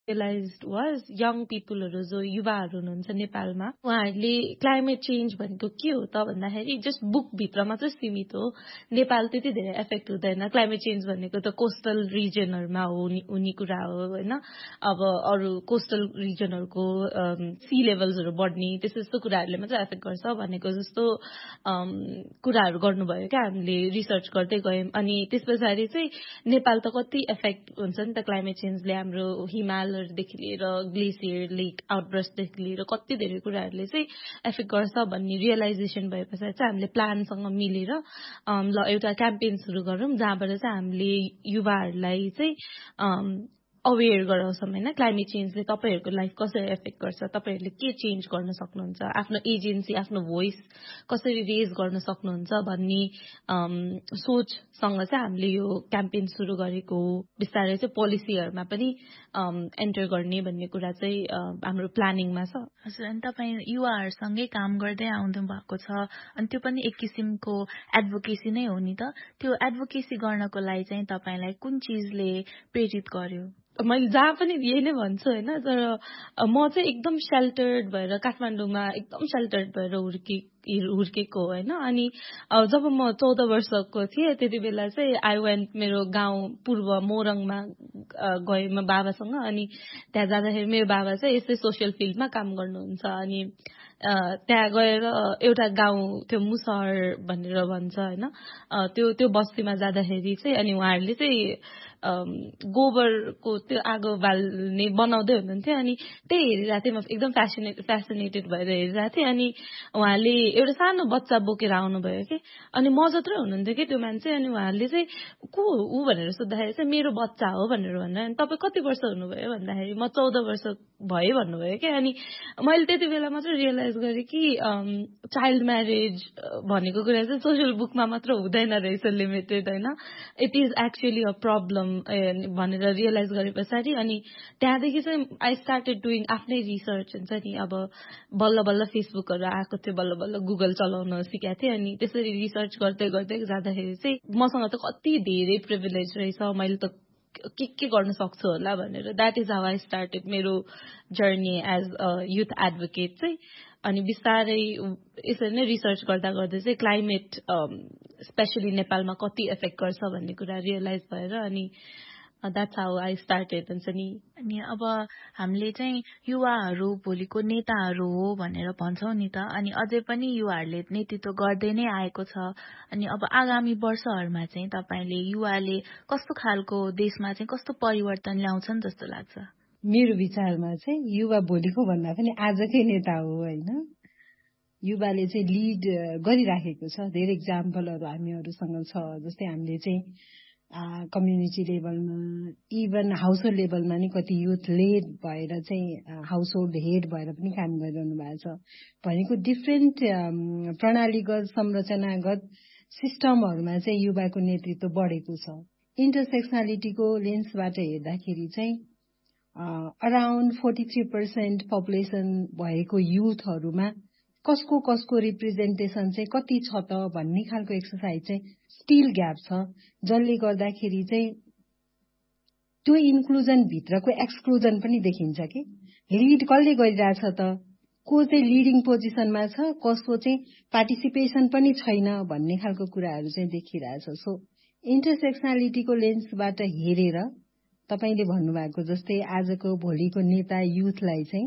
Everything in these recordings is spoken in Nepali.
realized was young पिपुलहरु जो युवाहरु हुनुहुन्छ नेपालमा उहाँहरूले क्लाइमेट चेन्ज भनेको के हो त भन्दाखेरि जस्ट बुक भित्र मात्र सीमित हो नेपाल त्यति धेरै एफेक्ट हुँदैन क्लाइमेट चेन्ज भनेको त कोस्टल रिजनहरुमा हुने कुरा हो हैन अब अरु कोस्टल रिजनहरुको सी लेभल्सहरु बढ्ने त्यस्तो कुराहरुले मात्र एफेक्ट गर्छ भनेको जस्तो कुराहरु गर्नुभयो के हामीले रिसर्च गर्दै गयौं अनि त्यसपछि चाहिँ नेपाल त कति एफेक्ट हुन्छ नि त क्लाइमेट चेन्जले हाम्रो हिमालहरुदेखि लिएर ग्लेसियर लेक आउटब्रस्टदेखि लिएर कति धेरै कुराहरुले चाहिँ एफेक्ट गर्छ भन्ने रियलाइजेसन भएपछि चाहिँ हामीले प्लानसँग मिलेर ल एउटा क्याम्पेन सुरु गरौँ जहाँबाट चाहिँ हामीले युवाहरुलाई चाहिँ अवेयर गराउँछौं हैन क्लाइमेट चेन्जले तपाईहरुको लाइफ कसरी एफेक्ट गर्छ तपाईहरुले के चेन्ज गर्न सक्नुहुन्छ आफ्नो एजेन्सी आफ्नो भोइस कसरी रेज गर्न सक्नुहुन्छ भन्ने सोचसँग चाहिँ हामीले यो क्याम्पेन सुरु गरेको हो बिस्तारै चाहिँ पोलिसीहरुमा पनि एन्टर गर्ने भन्ने कुरा चाहिँ हाम्रो प्लानिङमा छ हजुर अनि तपाई युवाहरुसँगै काम गर्दै आउँदै भएको छ अनि त्यो पनि एक किसिमको एडभोकेसी नै हो नि त त्यो एडभोकेसी गर्नको लागि चाहिँ तपाईलाई कुन चीजले प्रेरित गर्यो मैले जहाँ पनि यही नै भन्छु हैन तर म चाहिँ एकदम शेल्टर्ड भएर काठमाडौँमा एकदम शेल्टर्ड भएर हुर्केको हैन अनि जब म 14 वर्षको थिए त्यति बेला चाहिँ आई वेन्ट मेरो गाउँ पूर्व मोरङमा गए म बाबासँग अनि त्यहाँ जाँदाखेरि मेरो बाबा चाहिँ यस्तै सोशल फिल्डमा काम गर्नुहुन्छ अनि त्यहाँ गएर एउटा गाउँ त्यो मुसहर भनेर भन्छ हैन त्यो बस्तीमा जाँदाखेरि चाहिँ अनि उहाँहरुले चाहिँ गोबरको त्यो आगो बाल्ने बनाउँदै हुनुहुन्थ्यो अनि त्यही हेरिरहेको थिएँ म एकदम फ्यासिनेटेड भएर हेरिरहेको थिएँ अनि उहाँले एउटा सानो बच्चा बोकेर आउनुभयो के अनि म जत्रै हुनुहुन्थ्यो कि त्यो मान्छे अनि उहाँले चाहिँ को उ भनेर सोध्दाखेरि चाहिँ मेरो बच्चा हो भनेर भन्नु अनि तपाईँ कति वर्ष हुनुभयो भन्दाखेरि म 14 वर्ष भए भन्नुभयो के अनि मैले त्यति बेला मात्र रियलाइज गरेँ कि चाइल्ड म्यारेज भनेको कुरा चाहिँ सोशल बुकमा मात्र हुँदैन रहेछ लिमिटेड हैन it is actually a problem भनेर रियलाइज गरे पछाडि अनि त्यहाँदेखि चाहिँ आई स्टार्टेड डुइङ आफ्नै रिसर्च हुन्छ नि अब बल्ल बल्ल फेसबुकहरु आएको थियो बल्ल बल्ल गुगल चलाउन सिकेको थिएँ अनि त्यसरी रिसर्च गर्दै गर्दै जाँदाखेरि चाहिँ मसँग त कति धेरै प्रिभिलेज रहेछ मैले त के गर्न सक्छु होला भनेर that is how I started मेरो journey as a youth advocate चाहिँ अनि बिस्तारै यसरी नै रिसर्च गर्दा गर्दै चाहिँ क्लाइमेट स्पेशली नेपालमा कति एफेक्ट गर्छ भन्ने कुरा रियलाइज भएर अनि that's how I started हुन्छ नि अनि अब हामीले चाहिँ युवाहरू भोलिको नेताहरू हो भनेर भन्छौं नि त अनि अझै पनि युवाहरूले नेतृत्व गर्दै नै आएको छ अनि अब आगामी वर्षहरूमा चाहिँ तपाईले युवाले कस्तो खालको देशमा चाहिँ कस्तो परिवर्तन ल्याउँछन् जस्तो लाग्छ मेरो विचारमा चाहिँ युवा भोलिको भन्दा पनि आजकै नेता हो हैन युवाले चाहिँ लिड गरिराखेको छ धेरै एक्जाम्पलहरू हामीहरुसँग छ जस्तै हामीले चाहिँ कम्युनिटी लेभलमा इभन हाउसहोल्ड लेभलमा नि कति युथ लेड भएर चाहिँ हाउसहोल्ड हेड भएर पनि काम गरिरहनु भएको छ भनेको डिफरेन्ट प्रणालीगत संरचनागत सिस्टमहरुमा चाहिँ युवाको नेतृत्व बढेको छ इन्टरसेक्सनालिटीको लेन्सबाट हेर्दाखेरि चाहिँ अराउन्ड 43% पपुलेसन भएको युथहरुमा कसको रिप्रेजेन्टेसन चाहिँ कति छ त भन्ने खालको एक्सरसाइज चाहिँ स्टिल ग्याप छ जसले गर्दाखेरि चाहिँ त्यो इन्क्लुजन भित्रको एक्सक्लुजन पनि देखिन्छ कि लिड कसले गरिरहेछ त को चाहिँ लिडिङ पोजिसनमा छ कसको चाहिँ पार्टिसिपेसन पनि छैन भन्ने खालको कुराहरू चाहिँ देखिरहेछ सो इन्टरसेक्सनालिटीको लेन्सबाट हेरेर तपाईले भन्नुभएको जस्तै आजको भोलिको नेता युथलाई चाहिँ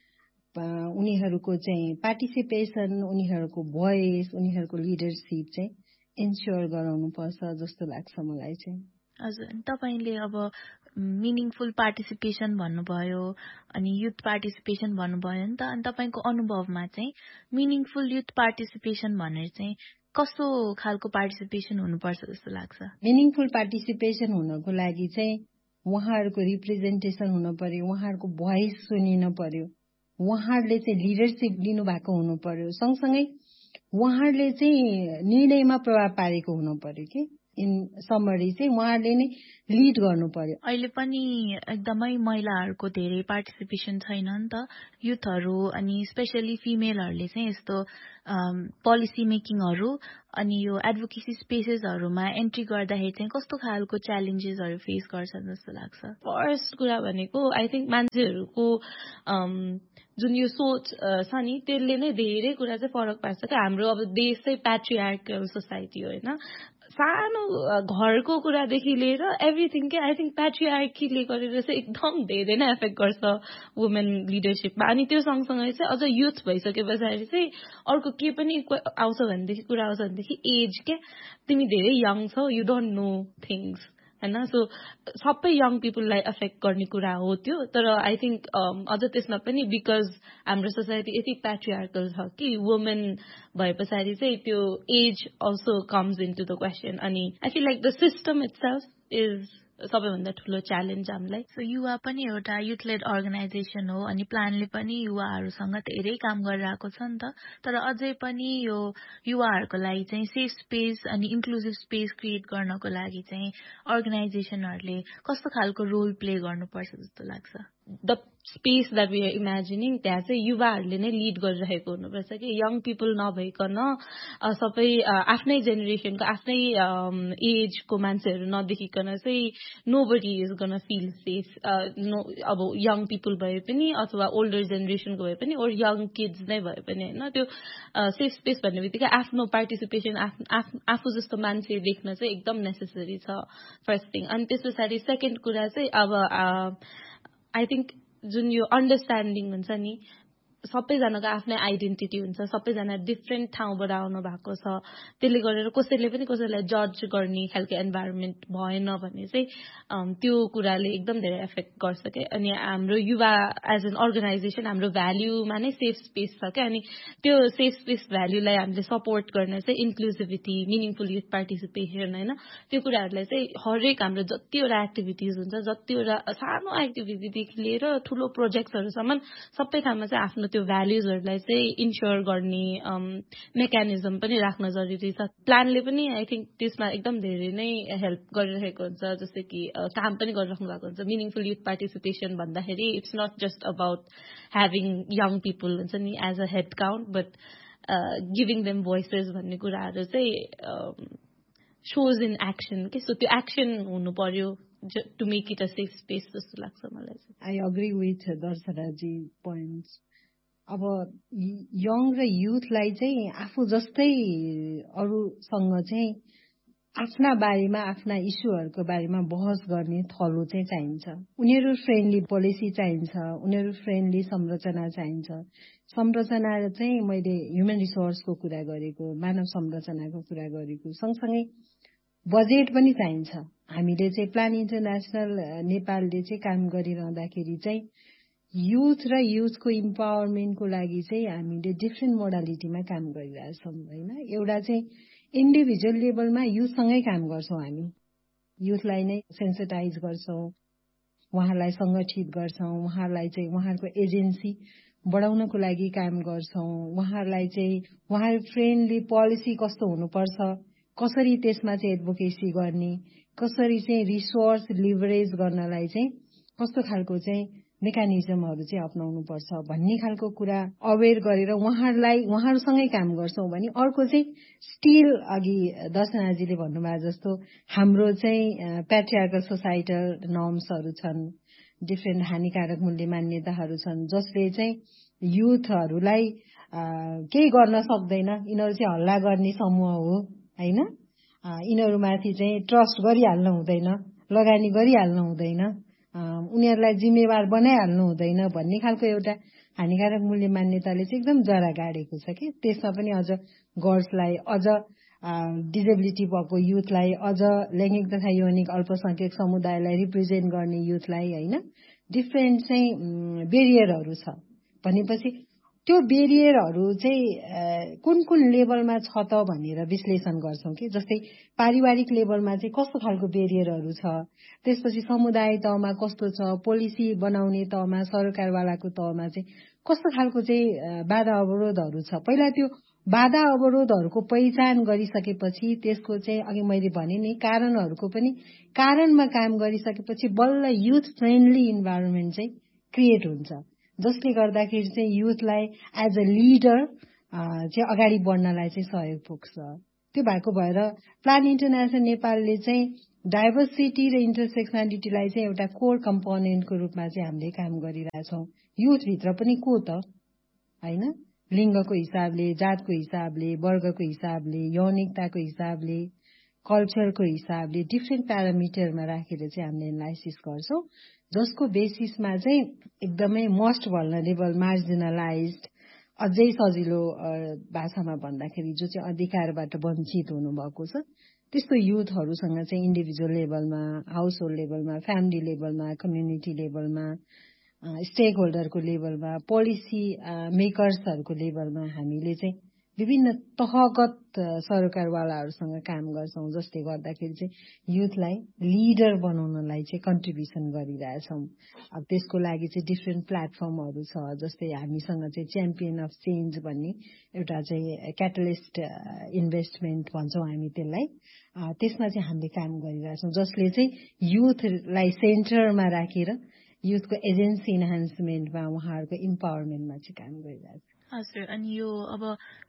उनीहरूको चाहिँ पार्टिसिपेसन उनीहरूको भोइस उनीहरूको लिडरशिप चाहिँ इन्स्योर गराउनु पर्छ जस्तो लाग्छ मलाई चाहिँ हजुर तपाईले अब मिनिङफुल पार्टिसिपेसन भन्नुभयो अनि युथ पार्टिसिपेसन भन्नुभयो नि त अनि तपाईको अनुभवमा चाहिँ मिनिङफुल युथ पार्टिसिपेसन भनेर चाहिँ कस्तो खालको पार्टिसिपेसन हुनुपर्छ जस्तो लाग्छ मिनिङफुल पार्टिसिपेसन हुनको लागि चाहिँ उहाँहरूको रिप्रेजेन्टेसन हुन पर्यो उहाँहरूको भोइस सुनिन पर्यो उहाँहरूले चाहिँ लिडरशिप लिनु भएको हुनु पर्यो सँगसँगै उहाँहरूले चाहिँ निर्णयमा प्रभाव पारेको हुनु पर्यो कि इन समरी चाहिँ उहाँहरूले नै लिड गर्नु पर्यो। अहिले पनि एकदमै महिलाहरूको धेरै पार्टिसिपेसन छैन नि त युथहरू अनि स्पेशली फिमेलहरूले चाहिँ यस्तो पोलिसी मेकिङहरू अनि यो एडभोकेसी स्पेसेसहरूमा एन्ट्री गर्दाखेरि चाहिँ कस्तो खालको च्यालेन्जेसहरू फेस गर्छन् जस्तो लाग्छ? फर्स्ट कुरा भनेको आई थिङ्क मान्छेहरूको जुन यो सोच छ नि त्यसले नै धेरै कुरा चाहिँ फरक पार्छ क्या। हाम्रो अब देश चाहिँ प्याट्रिआर्कल सोसाइटी हो होइन, सानो घरको कुरादेखि लिएर एभ्रिथिङ के आई थिङ्क प्याट्रिआर्कीले गरेर चाहिँ एकदम धेरै नै एफेक्ट गर्छ वुमेन लिडरसिपमा। अनि त्यो सँगसँगै चाहिँ अझ युथ भइसके पछाडि चाहिँ अर्को के पनि आउँछ भनेदेखि कुरा आउँछ भनेदेखि एज क्या, तिमी धेरै यङ छौ, यु डोन्ट नो थिङ्स होइन। सो सबै यङ पिपुललाई एफेक्ट गर्ने कुरा हो त्यो। तर आई थिङ्क अझ त्यसमा पनि बिकज हाम्रो सोसाइटी यति प्याट्रिआर्कल छ कि वुमेन भए पछाडि चाहिँ त्यो as also comes in to the question. अनि I feel like the system itself is सबैभन्दा ठुलो च्यालेन्ज हामीलाई। सो युवा पनि एउटा युथ लेड अर्गनाइजेसन हो अनि प्लानले पनि युवाहरूसँग धेरै काम गरिरहेको छ नि त। तर अझै पनि यो युवाहरूको लागि चाहिँ सेफ स्पेस अनि इन्क्लुसिभ स्पेस क्रिएट गर्नको लागि चाहिँ अर्गनाइजेसनहरूले कस्तो खालको रोल प्ले गर्नुपर्छ जस्तो लाग्छ? The space that we are imagining त्यहाँ चाहिँ युवाहरूले नै लिड गरिरहेको हुनुपर्छ कि यङ पिपुल नभइकन सबै आफ्नै जेनेरेसनको आफ्नै एजको मान्छेहरू नदेखिकन चाहिँ no body is gun feel safe. अब यङ पिपुल भए पनि अथवा ओल्डर जेनेरेसनको भए पनि ओर यङ किड्स नै भए पनि होइन, त्यो सेफ स्पेस भन्ने बित्तिकै आफ्नो पार्टिसिपेसन आफू जस्तो मान्छे देख्न चाहिँ एकदम नेसेसरी छ फर्स्ट थिङ। अनि त्यस पछाडि सेकेन्ड कुरा चाहिँ अब आई थिङ्क जुन यो अन्डरस्ट्यान्डिङ हुन्छ नि, सबैजनाको आफ्नै आइडेन्टिटी हुन्छ, सबैजना डिफ्रेन्ट ठाउँबाट आउनु भएको छ, त्यसले गरेर कसैले पनि कसैलाई जज गर्ने खालको इन्भाइरोमेन्ट भएन भने चाहिँ त्यो कुराले एकदम धेरै एफेक्ट गर्छ क्या। अनि हाम्रो युवा एज एन अर्गनाइजेसन हाम्रो भ्याल्युमा नै सेफ स्पेस छ क्या। अनि त्यो सेफ स्पेस भ्याल्युलाई हामीले सपोर्ट गर्न चाहिँ इन्क्लुसिभिटी, मिनिङफुल युथ पार्टिसिपेसन होइन, त्यो कुराहरूलाई चाहिँ हरेक हाम्रो जतिवटा एक्टिभिटिज हुन्छ, जतिवटा सानो एक्टिभिटीदेखि लिएर ठुलो प्रोजेक्ट्सहरूसम्म सबै ठाउँमा चाहिँ आफ्नो त्यो भ्याल्युजहरूलाई चाहिँ इन्स्योर गर्ने मेकानिजम पनि राख्न जरुरी छ। प्लानले पनि आई थिङ्क त्यसमा एकदम धेरै नै हेल्प गरिरहेको हुन्छ, जस्तै कि काम पनि गरिराख्नु भएको हुन्छ। मिनिङफुल युथ पार्टिसिपेसन भन्दाखेरि it's not just about having young people हुन्छ नि as a head count, but giving them voices भन्ने कुराहरू चाहिँ सोज इन एक्सन के। सो त्यो एक्सन हुनु पर्यो to make it a safe space जस्तो लाग्छ मलाई चाहिँ। I agree with दर्शनाजी points. अब यङ र युथलाई चाहिँ आफू जस्तै अरूसँग चाहिँ आफ्ना बारेमा आफ्ना इस्युहरूको बारेमा बहस गर्ने थलो चाहिँ चाहिन्छ। उनीहरू फ्रेन्डली पोलिसी चाहिन्छ, उनीहरू फ्रेन्डली संरचना चाहिन्छ। संरचना चाहिँ मैले ह्युमन रिसोर्सको कुरा गरेको, मानव संरचनाको कुरा गरेको, सँगसँगै बजेट पनि चाहिन्छ। हामीले चाहिँ प्लान इन्टरनेसनल नेपालले चाहिँ काम गरिरहँदाखेरि चाहिँ युथ र युथको इम्पावरमेन्टको लागि चाहिँ हामीले डिफ्रेन्ट मोडालिटीमा काम गरिरहेछौँ होइन। एउटा चाहिँ इन्डिभिजुअल लेभलमा युथसँगै काम गर्छौँ, हामी युथलाई नै सेन्सिटाइज गर्छौँ, उहाँहरूलाई सङ्गठित गर्छौँ, उहाँहरूलाई चाहिँ उहाँहरूको एजेन्सी बढाउनको लागि काम गर्छौँ, उहाँहरूलाई चाहिँ उहाँहरू फ्रेन्डली पोलिसी कस्तो हुनुपर्छ, कसरी त्यसमा चाहिँ एडभोकेसी गर्ने, कसरी चाहिँ रिसोर्स लिभरेज गर्नलाई चाहिँ कस्तो खालको चाहिँ मेकानिजमहरू चाहिँ अपनाउनु पर्छ भन्ने खालको कुरा अवेर गरेर उहाँहरूसँगै काम गर्छौँ भने अर्को चाहिँ स्टिल अघि दर्शनाजीले भन्नुभयो जस्तो हाम्रो चाहिँ प्याट्रिआर्कल सोसाइटल नर्म्सहरू छन्, डिफ्रेन्ट हानिकारक मूल्य मान्यताहरू छन् जसले चाहिँ युथहरूलाई केही गर्न सक्दैन। यिनीहरू चाहिँ हल्ला गर्ने समूह हो होइन, यिनीहरूमाथि चाहिँ ट्रस्ट गरिहाल्नु हुँदैन, लगानी गरिहाल्नु हुँदैन, उनीहरूलाई जिम्मेवार बनाइहाल्नु हुँदैन भन्ने खालको एउटा हानिकारक मूल्य मान्यताले चाहिँ एकदम जरा गाडेको छ कि। त्यसमा पनि अझ गर्ल्सलाई, अझ डिजेबिलिटी भएको युथलाई, अझ लैङ्गिक तथा यौनिक अल्पसंख्यक समुदायलाई रिप्रेजेन्ट गर्ने युथलाई होइन डिफ्रेन्ट चाहिँ बेरियरहरू छ भनेपछि त्यो बेरियरहरू चाहिँ कुन कुन लेभलमा छ त भनेर विश्लेषण गर्छौँ कि। जस्तै पारिवारिक लेभलमा चाहिँ कस्तो खालको बेरियरहरू छ, त्यसपछि समुदाय तहमा कस्तो छ, पोलिसी बनाउने तहमा, सरकारवालाको तहमा चाहिँ कस्तो खालको चाहिँ बाधा अवरोधहरू छ। पहिला त्यो बाधा अवरोधहरूको पहिचान गरिसकेपछि त्यसको चाहिँ अघि मैले भने नि कारणहरूको पनि कारणमा काम गरिसकेपछि बल्ल युथ फ्रेन्डली इन्भाइरोमेन्ट चाहिँ क्रिएट हुन्छ, जसले गर्दाखेरि चाहिँ युथलाई एज अ लिडर चाहिँ अगाडि बढ्नलाई चाहिँ सहयोग पुग्छ। त्यो भएको भएर प्लान इन्टरनेसनल नेपालले चाहिँ डाइभर्सिटी र इन्टरसेक्सनालिटीलाई चाहिँ एउटा कोर कम्पोनेन्टको रूपमा चाहिँ हामीले काम गरिरहेछौँ। युथभित्र पनि को त होइन, लिङ्गको हिसाबले, जातको हिसाबले, वर्गको हिसाबले, यौनिकताको हिसाबले, कल्चरको हिसाबले डिफ्रेन्ट प्यारामिटरमा राखेर चाहिँ हामीले एनालाइसिस गर्छौँ, जसको बेसिसमा चाहिँ एकदमै मोस्ट भल्नरेबल, मार्जिनलाइज्ड, अझै सजिलो भाषामा भन्दाखेरि जो चाहिँ अधिकारबाट वञ्चित हुनुभएको छ त्यस्तो युथहरूसँग चाहिँ इन्डिभिजुअल लेभलमा, हाउस होल्ड लेभलमा, फ्यामिली लेभलमा, कम्युनिटी लेभलमा, स्टेक होल्डरको लेभलमा, पोलिसी मेकर्सहरूको लेभलमा हामीले चाहिँ विभिन्न तहगत सरकारवालाहरूसँग काम गर्छौँ, जसले गर्दाखेरि चाहिँ युथलाई लिडर बनाउनलाई चाहिँ कन्ट्रिब्युसन गरिरहेछौँ। अब त्यसको लागि चाहिँ डिफ्रेन्ट प्लेटफर्महरू छ, जस्तै हामीसँग चाहिँ च्याम्पियन अफ चेन्ज भन्ने एउटा चाहिँ क्याटलिस्ट इन्भेस्टमेन्ट भन्छौँ हामी त्यसलाई। त्यसमा चाहिँ हामीले काम गरिरहेछौँ, जसले चाहिँ युथलाई सेन्टरमा राखेर युथको एजेन्सी इन्हान्समेन्टमा, उहाँहरूको इम्पावरमेन्टमा चाहिँ काम गरिरहेछ। हजुर, अनि यो अब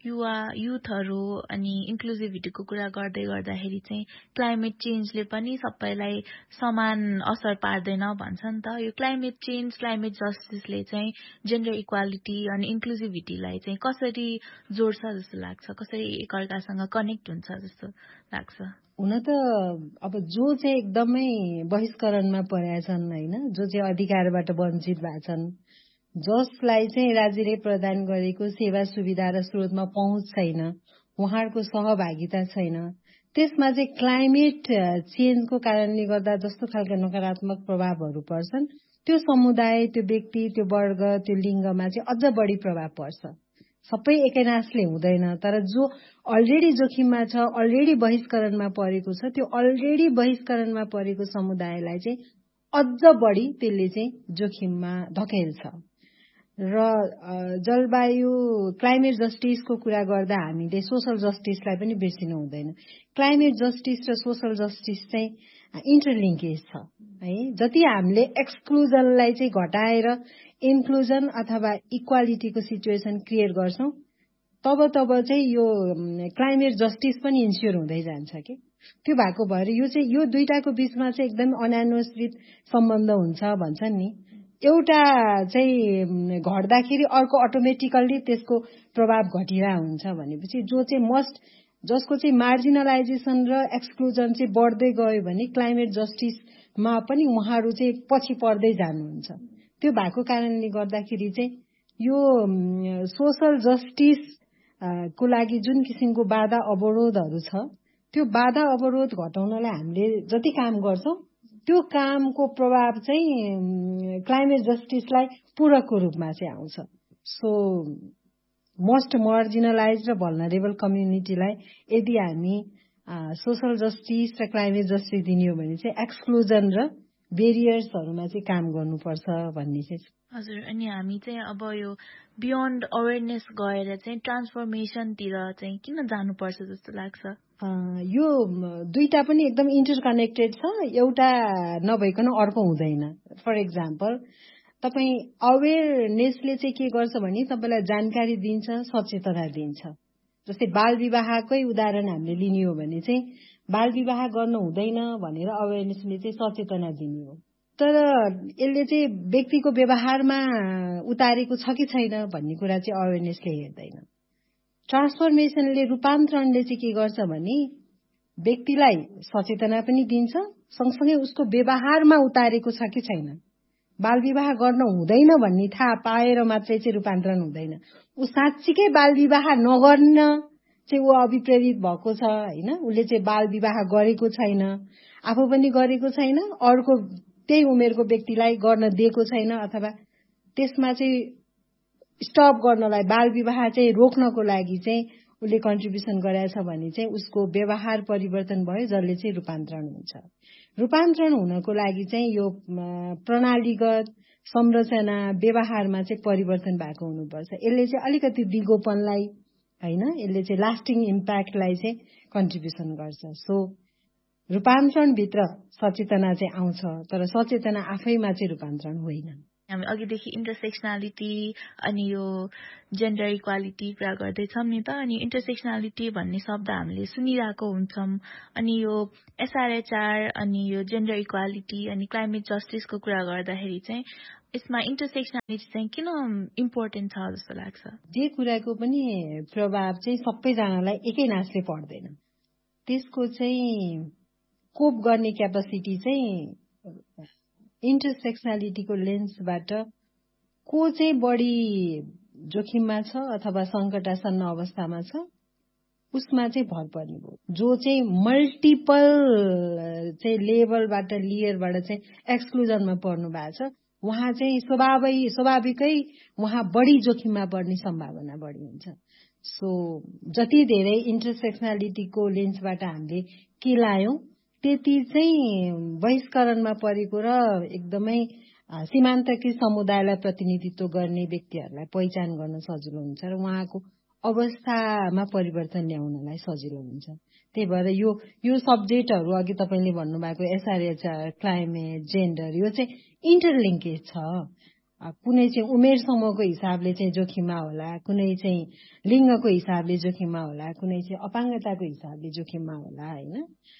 युथहरू अनि इन्क्लुजिभिटीको कुरा गर्दै गर्दाखेरि चाहिँ क्लाइमेट चेन्जले पनि सबैलाई समान असर पार्दैन भन्छ नि त। यो क्लाइमेट चेन्ज, क्लाइमेट जस्टिसले चाहिँ जेन्डर इक्वालिटी अनि इन्क्लुजिभिटीलाई चाहिँ कसरी जोड्छ जस्तो लाग्छ, कसरी एकअर्कासँग कनेक्ट हुन्छ जस्तो लाग्छ? हुन त अब जो चाहिँ एकदमै बहिष्करणमा परेछन् होइन, जो चाहिँ अधिकारबाट वञ्चित भएछन्, जसलाई चाहिँ राज्यले प्रदान गरेको सेवा सुविधा र स्रोतमा पहुँच छैन, उहाँहरूको सहभागिता छैन, त्यसमा चाहिँ क्लाइमेट चेन्जको कारणले गर्दा जस्तो खालका नकारात्मक प्रभावहरू पर्छन्, त्यो समुदाय, त्यो व्यक्ति, त्यो वर्ग, त्यो लिङ्गमा चाहिँ अझ बढी प्रभाव पर्छ। सबै एकैनासले हुँदैन, तर जो अलरेडी जोखिममा छ, अलरेडी बहिष्करणमा परेको छ, त्यो अलरेडी बहिष्करणमा परेको समुदायलाई चाहिँ अझ बढी त्यसले चाहिँ जोखिममा धकेल्छ। र जलवायु क्लाइमेट जस्टिसको कुरा गर्दा हामीले सोशल जस्टिसलाई पनि बिर्सिनु हुँदैन। क्लाइमेट जस्टिस र सोशल जस्टिस चाहिँ इन्टरलिङ्केज छ है। जति हामीले एक्सक्लुजनलाई चाहिँ घटाएर इन्क्लुजन अथवा इक्वालिटीको सिचुएसन क्रिएट गर्छौं, तब चाहिँ यो क्लाइमेट जस्टिस पनि इन्स्योर हुँदै जान्छ कि। त्यो भएको भएर यो दुईटाको बीचमा चाहिँ एकदम अनानुश्रित सम्बन्ध हुन्छ भन्छन् नि। एउटा चाहिँ घट्दाखेरि अर्को अटोमेटिकल्ली त्यसको प्रभाव घटिरा हुन्छ भनेपछि जसको चाहिँ मार्जिनलाइजेसन र एक्सक्लुजन चाहिँ बढ्दै गयो भने क्लाइमेट जस्टिसमा पनि उहाँहरू चाहिँ पछि पर्दै जानुहुन्छ। त्यो भएको कारणले गर्दाखेरि चाहिँ यो सोशल जस्टिस को लागि जुन किसिमको बाधा अवरोधहरू छ, त्यो बाधा अवरोध घटाउनलाई हामीले जति काम गर्छौं त्यो कामको प्रभाव चाहिँ क्लाइमेट जस्टिसलाई पूरकको रूपमा चाहिँ आउँछ। सो मोस्ट मार्जिनलाइज्ड र भल्नरेबल कम्युनिटीलाई यदि हामी सोशल जस्टिस र क्लाइमेट जस्टिस दिनियो भने चाहिँ एक्सक्लुजन र बेरियर्सहरूमा चाहिँ काम गर्नुपर्छ भन्ने चाहिँ। हजुर, अनि हामी चाहिँ अब यो बियोन्ड अवेरनेस गएर चाहिँ ट्रान्सफर्मेसनतिर चाहिँ किन जानुपर्छ जस्तो लाग्छ? यो दुईटा पनि एकदम इन्टरकनेक्टेड छ, एउटा नभइकन अर्को हुँदैन। फर एक्जाम्पल, तपाईँ अवेरनेसले चाहिँ के गर्छ भने तपाईँलाई जानकारी दिन्छ, सचेतना दिन्छ। जस्तै बाल विवाहकै उदाहरण हामीले लिने हो भने चाहिँ बाल विवाह गर्न हुँदैन भनेर अवेरनेसले चाहिँ सचेतना दिने हो, तर यसले चाहिँ व्यक्तिको व्यवहारमा उतारेको छ कि छैन भन्ने कुरा चाहिँ अवेरनेसले हेर्दैन। ट्रान्सफर्मेसनले, रूपान्तरणले चाहिँ के गर्छ भने व्यक्तिलाई सचेतना पनि दिन्छ, सँगसँगै उसको व्यवहारमा उतारेको छ कि छैन। बाल विवाह गर्न हुँदैन भन्ने थाहा पाएर मात्रै चाहिँ रूपान्तरण हुँदैन। ऊ साँच्चीकै बाल विवाह नगर्न चाहिँ ऊ अभिप्रेरित भएको छ होइन, उसले चाहिँ बाल विवाह गरेको छैन, आफू पनि गरेको छैन, अर्को त्यही उमेरको व्यक्तिलाई गर्न दिएको छैन, अथवा त्यसमा चाहिँ स्टप गर्नलाई, बाल विवाह चाहिँ रोक्नको लागि चाहिँ उसले कन्ट्रिब्युसन गरेछ भने चाहिँ उसको व्यवहार परिवर्तन भयो, जसले चाहिँ रूपान्तरण हुन्छ। रूपान्तरण हुनको लागि चाहिँ यो प्रणालीगत संरचना व्यवहारमा चाहिँ परिवर्तन भएको हुनुपर्छ। यसले चाहिँ अलिकति दिगोपनलाई हैन, यसले चाहिँ लास्टिङ इम्प्याक्टलाई चाहिँ कन्ट्रिब्युसन गर्छ। सो रूपान्तरणभित्र सचेतना चाहिँ आउँछ, तर सचेतना आफैमा चाहिँ रूपान्तरण होइन। हामी अघिदेखि इन्टरसेक्सनालिटी अनि यो जेन्डर इक्वालिटी कुरा गर्दैछौँ नि त। अनि इन्टरसेक्सनालिटी भन्ने शब्द हामीले सुनिरहेको हुन्छौँ। अनि यो SRHR अनि यो जेन्डर इक्वालिटी अनि क्लाइमेट जस्टिसको कुरा गर्दाखेरि चाहिँ यसमा इन्टरसेक्सनालिटी चाहिँ किन इम्पोर्टेन्ट छ जस्तो लाग्छ? जे कुराको पनि प्रभाव चाहिँ सबैजनालाई एकै नासले पर्दैन। त्यसको चाहिँ कोप गर्ने क्यापासिटी चाहिँ इन्टरसेक्सनालिटीको लेन्सबाट को चाहिँ बढी जोखिममा छ अथवा सङ्कटासन्न अवस्थामा छ उसमा चाहिँ भर पर्ने भयो। जो चाहिँ मल्टिपल चाहिँ लेभलबाट लेयरबाट चाहिँ एक्सक्लुजनमा पर्नु भएको छ उहाँ चाहिँ स्वाभाविकै उहाँ बढी जोखिममा पर्ने सम्भावना बढी हुन्छ। सो जति धेरै इन्टरसेक्सनालिटीको लेन्सबाट हामीले के लायौं त्यति चाहिँ बहिष्करणमा परेको र एकदमै सीमान्तकृत समुदायलाई प्रतिनिधित्व गर्ने व्यक्तिहरूलाई पहिचान गर्न सजिलो हुन्छ र उहाँको अवस्थामा परिवर्तन ल्याउनलाई सजिलो हुन्छ। त्यही भएर यो सब्जेक्टहरू अघि तपाईँले भन्नुभएको SRHR, क्लाइमेट, जेन्डर यो चाहिँ इन्टरलिङ्केज छ। कुनै चाहिँ उमेर समूहको हिसाबले चाहिँ जोखिममा होला, कुनै चाहिँ लिङ्गको हिसाबले जोखिममा होला, कुनै चाहिँ अपाङ्गताको हिसाबले जोखिममा होला हैन।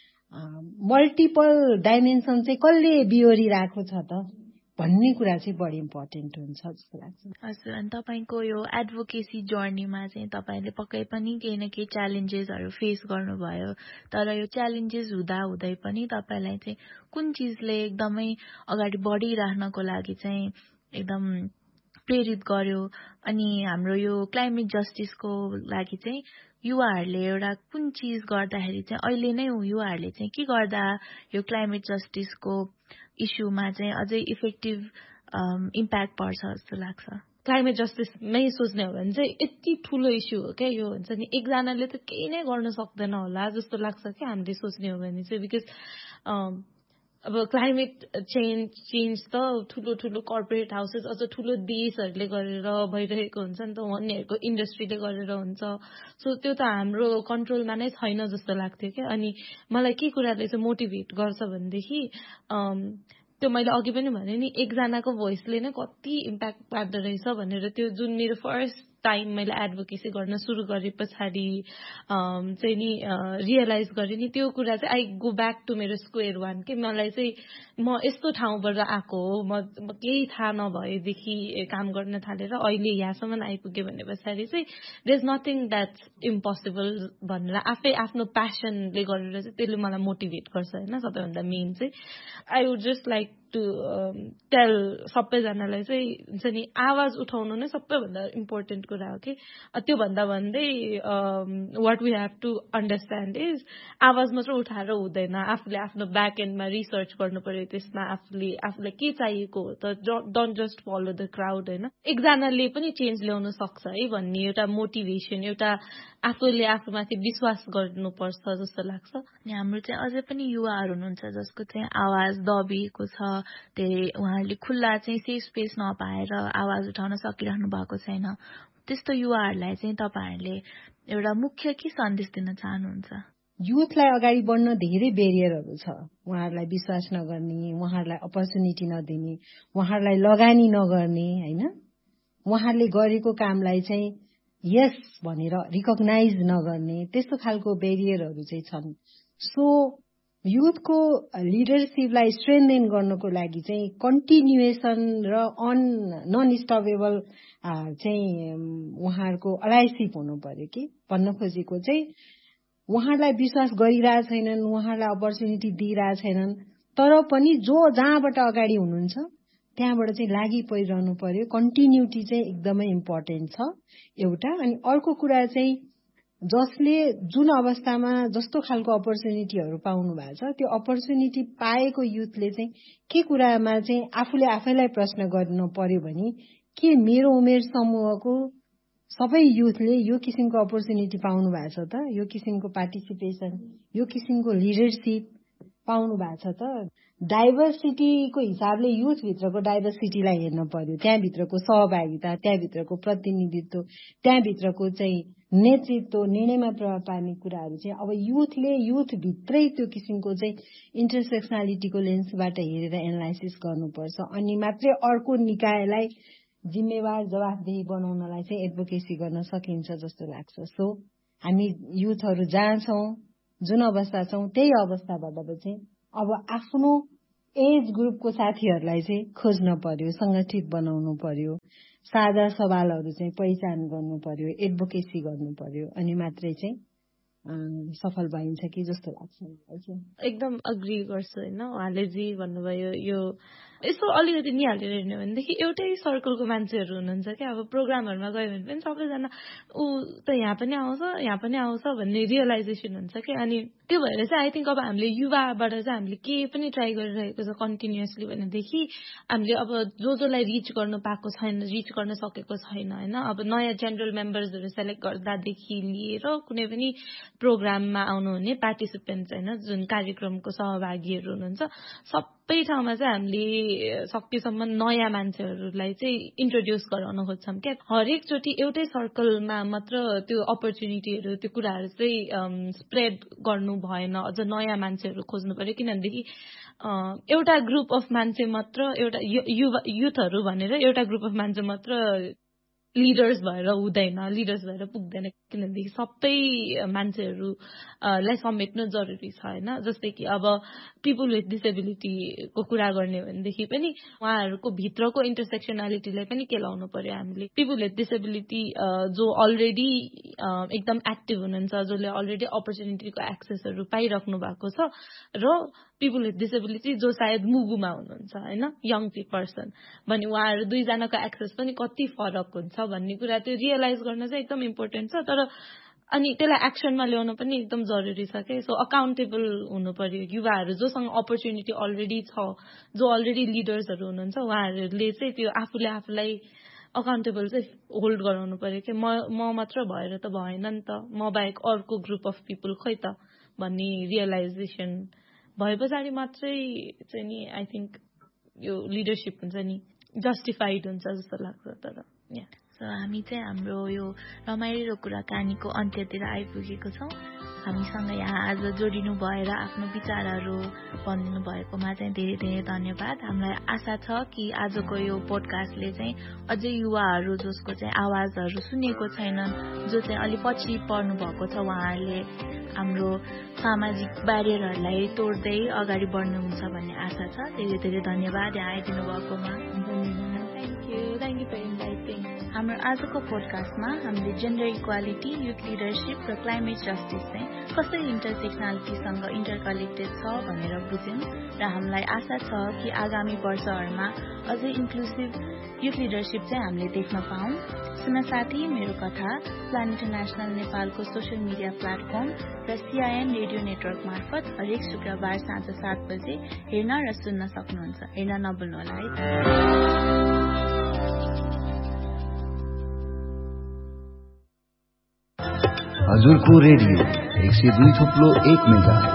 मल्टिपल डाइमेन्सन चाहिँ कसले बिहोरिरहेको छ त भन्ने कुरा चाहिँ बढी इम्पोर्टेन्ट हुन्छ जस्तो लाग्छ। हजुर, अनि तपाईँको यो एडभोकेसी जर्नीमा चाहिँ तपाईँले पक्कै पनि केही न केही च्यालेन्जेसहरू फेस गर्नुभयो। तर यो च्यालेन्जेस हुँदै पनि तपाईँलाई चाहिँ कुन चिजले एकदमै अगाडि बढिराख्नको लागि चाहिँ एकदम प्रेरित गर्यो? अनि हाम्रो यो क्लाइमेट जस्टिसको लागि चाहिँ युवाहरूले एउटा कुन चिज गर्दाखेरि चाहिँ अहिले नै युवाहरूले चाहिँ के गर्दा यो क्लाइमेट जस्टिसको इस्युमा चाहिँ अझै इफेक्टिभ इम्प्याक्ट पर्छ जस्तो लाग्छ? क्लाइमेट जस्टिसमै सोच्ने हो भने चाहिँ यति ठुलो इस्यु हो क्या यो। हुन्छ नि एकजनाले त केही नै गर्न सक्दैन होला जस्तो लाग्छ क्या हामीले सोच्ने हो भने चाहिँ। बिकज अब क्लाइमेट चेन्ज त ठुलो ठुलो कर्पोरेट हाउसेस अझ ठुलो देशहरूले गरेर भइरहेको हुन्छ नि त, उनीहरूको इन्डस्ट्रीले गरेर हुन्छ। सो त्यो त हाम्रो कन्ट्रोलमा नै छैन जस्तो लाग्थ्यो क्या। अनि मलाई के कुराले चाहिँ मोटिभेट गर्छ भनेदेखि त्यो मैले अघि पनि भने नि एकजनाको भोइसले नै कति इम्प्याक्ट पार्दो रहेछ भनेर त्यो जुन मेरो फर्स्ट टाइम मैले एडभोकेसी गर्न सुरु गरे पछाडि चाहिँ नि रियलाइज गरेँ नि त्यो कुरा चाहिँ आई गो ब्याक टु मेरो स्क्वेयर वान के मलाई चाहिँ म यस्तो ठाउँबाट आएको हो, म केही थाहा नभएदेखि काम गर्न थालेर अहिले यहाँसम्म आइपुगेँ भने पछाडि चाहिँ there is nothing that's impossible भनेर आफै आफ्नो प्यासनले गरेर चाहिँ त्यसले मलाई मोटिभेट गर्छ होइन। सबैभन्दा मेन चाहिँ I would just like to tail सबैजनालाई चाहिँ हुन्छ नि आवाज उठाउनु नै सबैभन्दा इम्पोर्टेन्ट कुरा हो कि। त्योभन्दा भन्दै what we have to understand is आवाज मात्र उठाएर हुँदैन, आफूले आफ्नो ब्याक एन्डमा रिसर्च गर्नु पर्यो। त्यसमा आफूलाई के चाहिएको हो त, don't just follow the crowd होइन। एकजनाले पनि चेन्ज ल्याउन सक्छ है भन्ने एउटा मोटिभेसन, एउटा आफूले आफूमाथि विश्वास गर्नुपर्छ जस्तो लाग्छ। अनि हाम्रो चाहिँ अझै पनि युवाहरू हुनुहुन्छ जसको चाहिँ आवाज दबिएको छ, धेरै उहाँहरूले खुल्ला चाहिँ सेफ स्पेस नपाएर आवाज उठाउन सकिराख्नु भएको छैन। त्यस्तो युवाहरूलाई चाहिँ तपाईँहरूले एउटा मुख्य के सन्देश दिन चाहनुहुन्छ? युथलाई अगाडि बढ्न धेरै बेरियरहरू छ। उहाँहरूलाई विश्वास नगर्ने, उहाँहरूलाई अपर्च्युनिटी नदिने, उहाँहरूलाई लगानी नगर्ने होइन, उहाँहरूले गरेको कामलाई चाहिँ यस भनेर रिकग्नाइज नगर्ने, त्यस्तो खालको बेरियरहरू चाहिँ छन्। सो युथको लिडरसिपलाई स्ट्रेन्थेन गर्नको लागि चाहिँ कन्टिन्युएसन र नन स्टपेबल चाहिँ उहाँहरूको अलाइसिप हुनु पर्यो कि। भन्न खोजेको चाहिँ उहाँहरूलाई विश्वास गरिरहेको छैनन्, उहाँहरूलाई अपर्च्युनिटी दिइरहेको छैनन्, तर पनि जो जहाँबाट अगाडि हुनुहुन्छ त्यहाँबाट चाहिँ लागि परिरहनु पर्यो। कन्टिन्युटी चाहिँ एकदमै इम्पोर्टेन्ट छ एउटा। अनि अर्को कुरा चाहिँ जसले जुन अवस्थामा जस्तो खालको अपर्च्युनिटीहरू पाउनु भएको छ त्यो अपर्च्युनिटी पाएको युथले चाहिँ के कुरामा चाहिँ आफूले आफैलाई प्रश्न गर्नु पर्यो भने के मेरो उमेर समूहको सबै युथले यो किसिमको अपर्च्युनिटी पाउनु भएको छ त, यो किसिमको पार्टिसिपेसन, यो किसिमको लिडरसिप पाउनु भएको छ त, डाइभर्सिटीको हिसाबले युथभित्रको डाइभर्सिटीलाई हेर्न पर्यो, त्यहाँभित्रको सहभागिता, त्यहाँभित्रको प्रतिनिधित्व, त्यहाँभित्रको चाहिँ नेतृत्व, निर्णयमा प्रभाव पार्ने कुराहरू चाहिँ अब युथभित्रै त्यो किसिमको चाहिँ इन्टरसेक्सनालिटीको लेन्सबाट हेरेर एनालाइसिस गर्नुपर्छ। अनि मात्रै अर्को निकायलाई जिम्मेवार जवाफदेही बनाउनलाई चाहिँ एडभोकेसी गर्न सकिन्छ जस्तो लाग्छ। सो हामी युथहरू जहाँ छौँ, जुन अवस्था छौँ, त्यही अवस्थाबाट चाहिँ अब आफ्नो एज ग्रुपको साथीहरूलाई चाहिँ खोज्न पर्यो, संगठित बनाउनु पर्यो, साझा सवालहरू चाहिँ पहिचान गर्नु पर्यो, एडभोकेसी गर्नु पर्यो, अनि मात्रै चाहिँ सफल भइन्छ कि जस्तो लाग्छ मलाई चाहिँ। एकदम अग्री गर्छु होइन, उहाँले जी भन्नुभयो। यो यसो अलिकति निहालेर हेर्ने भनेदेखि एउटै सर्कलको मान्छेहरू हुनुहुन्छ क्या। अब प्रोग्रामहरूमा गयो भने पनि सबैजना ऊ त यहाँ पनि आउँछ भन्ने रियलाइजेसन हुन्छ क्या। अनि त्यो भएर चाहिँ आई थिङ्क अब हामीले युवाबाट चाहिँ हामीले के पनि ट्राई गरिरहेको छ कन्टिन्युअसली भनेदेखि हामीले अब जसलाई रिच गर्न पाएको छैन, रिच गर्न सकेको छैन होइन, अब नयाँ जेनरल मेम्बर्सहरू सेलेक्ट गर्दादेखि लिएर कुनै पनि प्रोग्राममा आउनुहुने पार्टिसिपेन्ट्स होइन, जुन कार्यक्रमको सहभागीहरू हुनुहुन्छ, सबै ठाउँमा चाहिँ हामीले सकेसम्म नयाँ मान्छेहरूलाई चाहिँ इन्ट्रोड्युस गराउन खोज्छौँ क्या। हरेकचोटि एउटै सर्कलमा मात्र त्यो अपर्च्युनिटीहरू, त्यो कुराहरू चाहिँ स्प्रेड गर्नु भएन, अझ नयाँ मान्छेहरू खोज्नु पर्यो। किनभनेदेखि एउटा ग्रुप अफ मान्छे मात्र, एउटा युथहरू भनेर एउटा ग्रुप अफ मान्छे मात्र लिडर्स भएर हुँदैन, लिडर्स भएर पुग्दैन। किनभनेदेखि सबै मान्छेहरूलाई समेट्नु जरुरी छ होइन। जस्तै कि अब पिपुल विथ डिसेबिलिटीको कुरा गर्ने भनेदेखि पनि उहाँहरूको भित्रको इन्टरसेक्सनालिटीलाई पनि केलाउनु पर्यो हामीले। पिपुल विथ डिसेबिलिटी जो अलरेडी एकदम एक्टिभ हुनुहुन्छ, जसले अलरेडी अपर्च्युनिटीको एक्सेसहरू पाइराख्नु भएको छ, र पिपुल विथ डिसेबिलिटी जो सायद मुगुमा हुनुहुन्छ होइन, यङ पर्सन भने उहाँहरू दुईजनाको एक्सेस पनि कति फरक हुन्छ भन्ने कुरा त्यो रियलाइज गर्न चाहिँ एकदम इम्पोर्टेन्ट छ। तर अनि त्यसलाई एक्सनमा ल्याउन पनि एकदम जरुरी छ क्या। सो अकाउन्टेबल हुनु पर्यो। युवाहरू जोसँग अपर्च्युनिटी अलरेडी छ, जो अलरेडी लिडर्सहरू हुनुहुन्छ, उहाँहरूले चाहिँ त्यो आफूलाई अकाउन्टेबल चाहिँ होल्ड गराउनु पर्यो कि म मात्र भएर त भएन नि त, म बाहेक अर्को ग्रुप अफ पिपुल खोइ त भन्ने रियलाइजेसन भए पछाडि मात्रै चाहिँ नि आई थिङ्क यो लिडरसिप हुन्छ नि जस्टिफाइड हुन्छ जस्तो लाग्छ। तर हामी चाहिँ हाम्रो यो रमाइलो कुराकानीको अन्त्यतिर आइपुगेको छौँ। हामीसँग यहाँ आज जोडिनु भएर आफ्नो विचारहरू भनिदिनु भएकोमा चाहिँ धेरै धेरै धन्यवाद। हामीलाई आशा छ कि आजको यो पोडकास्टले चाहिँ अझै युवाहरू जसको चाहिँ आवाजहरू सुनेको छैनन्, जो चाहिँ अलि पछि पर्नु भएको छ, उहाँहरूले हाम्रो सामाजिक ब्यारियरहरूलाई तोड्दै अगाडि बढ्नुहुन्छ भन्ने आशा छ। धेरै धेरै धन्यवाद यहाँ आइदिनु भएकोमा। Thank you for inviting. हाम्रो आजको पोडकास्टमा हामीले जेन्डर इक्वालिटी, युथ लिडरसिप र क्लाइमेट जस्टिस चाहिँ कसरी इन्टरसेक्सनालिटीसँग इन्टरकनेक्टेड छ भनेर बुझ्यौँ। र हामीलाई आशा छ कि आगामी वर्षहरूमा अझै इन्क्लुसिभ युथ लिडरसिप चाहिँ हामीले देख्न पाऊँ। सुन साथी, मेरो कथा प्लान इन्टरनेसनल नेपालको सोसियल मिडिया प्लेटफर्म र CIN रेडियो नेटवर्क मार्फत हरेक शुक्रबार साँझ 7 बजे हेर्न र सुन्न सक्नुहुन्छ। हेर्न नभुल्नुहोला है। हजुरको रेडियो 102.1 मेगाहर्ज।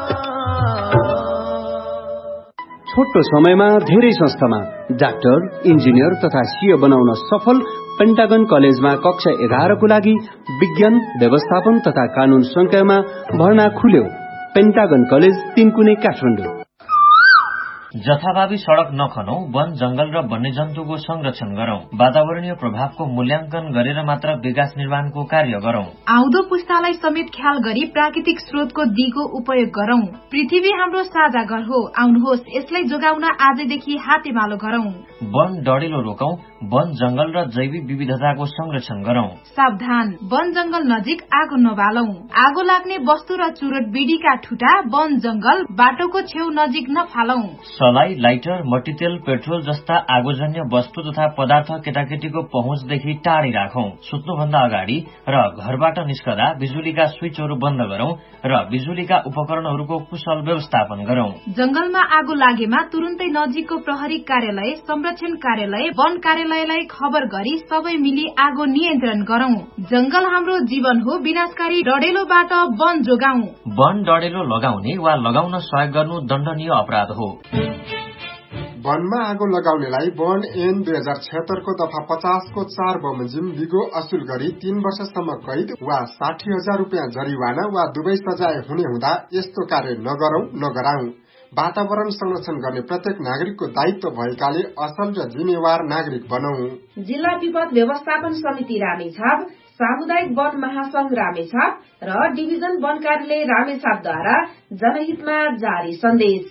छोटो समयमा धेरै संस्थामा डाक्टर, इन्जिनियर तथा सीए बनाउन सफल पेन्टागन कलेजमा कक्षा 11 को लागि विज्ञान, व्यवस्थापन तथा कानून संकायमा भर्ना खुल्यो। पेन्टागन कलेज 3 कुने काठमाडौँ। जथाभावी सड़क नखनौ, वन जंगल र वन्यजन्तुको संरक्षण गरौं। वातावरणीय प्रभावको मूल्याङ्कन गरेर मात्र विकास निर्माणको कार्य गरौं। आउँदो पुस्तालाई समेत ख्याल गरी प्राकृतिक स्रोतको दिगो उपयोग गरौं। पृथ्वी हाम्रो साझा घर हो, आउनुहोस् यसलाई जोगाउन आजदेखि हातेमालो गरौं। वन डढेलो रोकौं, वन जंगल र जैविक विविधताको संरक्षण गरौं। सावधान, वन जंगल नजिक आगो नबालौं। आगो लाग्ने वस्तु र चुरोट बिडीका ठुटा वन जंगल बाटोको छेउ नजिक नफालौं। सलाई, लाइटर, मट्टीतेल, पेट्रोल जस्ता आगोजन्य वस्तु तथा पदार्थ केटाकेटीको पहुँचदेखि टाढी राखौं। सुत्नुभन्दा अगाडि र घरबाट निस्कदा बिजुलीका स्विचहरू बन्द गरौं र बिजुलीका उपकरणहरूको कुशल व्यवस्थापन गरौं। जंगलमा आगो लागेमा तुरुन्तै नजिकको प्रहरी कार्यालय, संरक्षण कार्यालय वन कार्यालयलाई खबर गरी सबै मिली आगो नियन्त्रण गरौं। जंगल हाम्रो जीवन हो, विनाशकारी डढेलोबाट वन जोगाऊ। वन डढेलो लगाउने वा लगाउन सहयोग गर्नु दण्डनीय अपराध हो। वनमा आगो लगाउनेलाई वन ऐन 2076 को दफा 50 को 4 बमोजिम बिगो असुल गरी 3 वर्षसम्म कैद वा 60,000 रुपियाँ जरिवाना वा दुवै सजाय हुने हुँदा यस्तो कार्य नगरौं नगराऊ। वातावरण संरक्षण गर्ने प्रत्येक नागरिकको दायित्व भएकाले असल र जिम्मेवार नागरिक बनौं। जिल्ला विपद व्यवस्थापन समिति रामेछाप, सामुदायिक वन महासंघ रामेछाप र डिभिजन वन कार्यालय रामेछापद्वारा जनहितमा जारी सन्देश।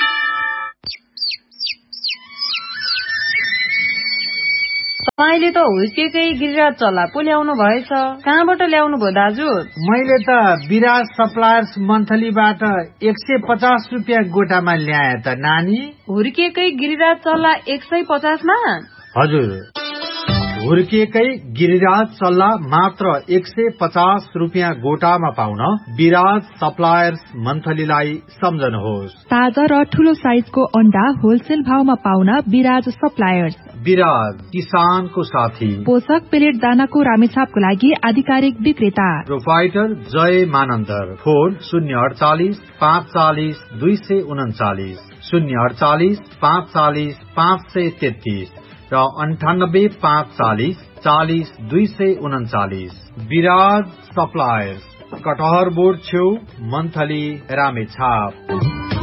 तपाईँले त हुर्केकै गिरिराज चल्ला पो ल्याउनु भएछ, कहाँबाट ल्याउनु भयो दाजु? मैले त विराज सप्लायर्स मन्थलीबाट 150 रुपियाँ गोटामा ल्याए त नानी। हुर्केकै गिरिराज चल्ला 150 मा? हजुर, हुर्केकै गिरिराज चल्ला मात्र 150 रुपियाँ गोटामा पाउन विराज सप्लायर्स मन्थलीलाई सम्झनुहोस्। ताजा र ठूलो साइजको अण्डा होलसेल भावमा पाउन विराज सप्लायर्स। विराज, किसानको साथी। पोषक पेलेट दानाको रामेछापको लागि आधिकारिक विक्रेता। प्रोपाइटर जय मानन्दर। फोन 048 540 239, 048 540 533 र 98 540 40 239। विराज सप्लायर्स, कटहर बोर्ड छेउ, मन्थली, रामेछाप।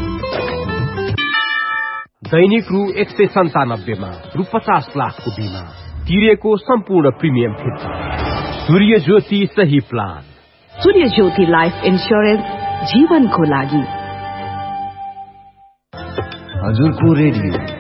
दैनिक रु 197 मा रु 50 लाखको बीमा तिरेको सम्पूर्ण प्रिमियम फिर्ता। सूर्य ज्योति सही प्लान। सूर्य ज्योति लाइफ इन्स्योरेन्स, जीवनको लागि। हजुरको रेडियो